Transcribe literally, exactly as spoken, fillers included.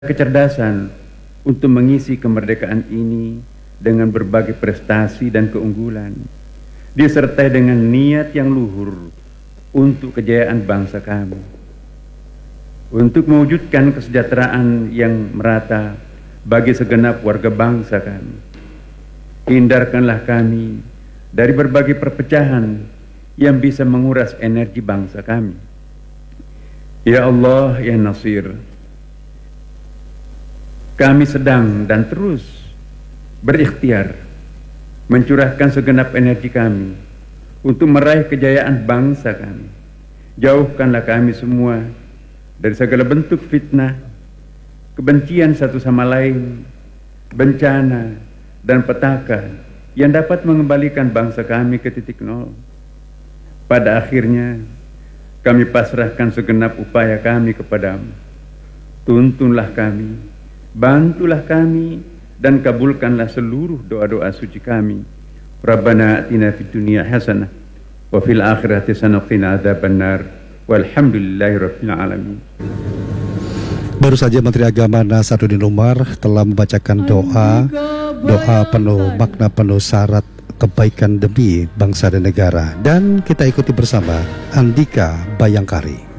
kecerdasan untuk mengisi kemerdekaan ini dengan berbagai prestasi dan keunggulan, disertai dengan niat yang luhur untuk kejayaan bangsa kami, untuk mewujudkan kesejahteraan yang merata bagi segenap warga bangsa kami. Hindarkanlah kami dari berbagai perpecahan yang bisa menguras energi bangsa kami. Ya Allah, ya Nasir, kami sedang dan terus berikhtiar mencurahkan segenap energi kami untuk meraih kejayaan bangsa kami. Jauhkanlah kami semua dari segala bentuk fitnah, kebencian satu sama lain, bencana, dan petaka yang dapat mengembalikan bangsa kami ke titik nol. Pada akhirnya, kami pasrahkan segenap upaya kami kepadamu. Tuntunlah kami, bantulah kami, dan kabulkanlah seluruh doa-doa suci kami. Rabbana atina fid dunya hasanah wa fil akhirati hasanah wa qina adzabannar. Walhamdulillahi rabbil alamin. Baru saja Menteri Agama Nasaruddin Umar telah membacakan doa doa penuh makna, penuh syarat kebaikan demi bangsa dan negara, dan kita ikuti bersama Andika Bayangkari.